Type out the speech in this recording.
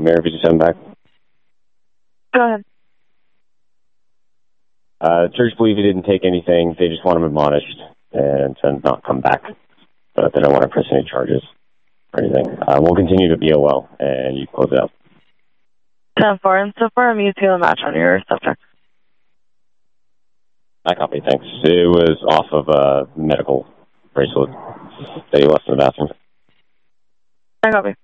Mirror 57 back. Go ahead. The church believe he didn't take anything. They just want him admonished and to not come back. But they don't want to press any charges or anything. We'll continue to BOL, and you close it out. 10-4, and so far I'm using a match on your subject. I copy, thanks. It was off of a medical bracelet that he left in the bathroom. I copy.